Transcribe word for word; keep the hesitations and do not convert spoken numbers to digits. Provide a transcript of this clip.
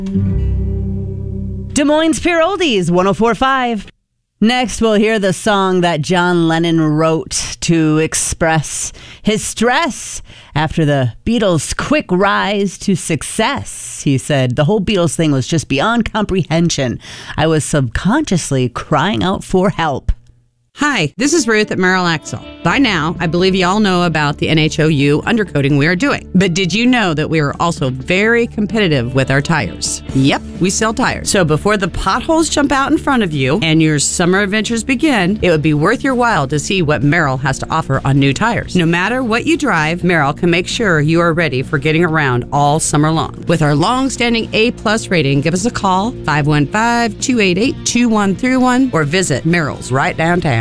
Des Moines Pure Oldies, one oh four point five. Next, we'll hear the song that John Lennon wrote to express his stress after the Beatles' quick rise to success. He said, the whole Beatles thing was just beyond comprehension. I was subconsciously crying out for help. Hi, this is Ruth at Merrill Axle. By now, I believe you all know about the N H O U undercoating we are doing. But did you know that we are also very competitive with our tires? Yep, we sell tires. So before the potholes jump out in front of you and your summer adventures begin, it would be worth your while to see what Merrill has to offer on new tires. No matter what you drive, Merrill can make sure you are ready for getting around all summer long. With our long-standing A-plus rating, give us a call, five one five, two eight eight, two one three one, or visit Merrill's right downtown.